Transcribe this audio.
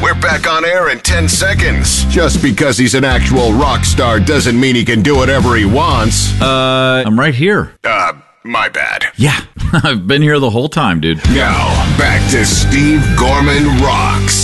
We're back on air in 10 seconds. Just because he's an actual rock star doesn't mean he can do whatever he wants. I'm right here. My bad. Yeah, I've been here the whole time, dude. Now, back to Steve Gorman Rocks.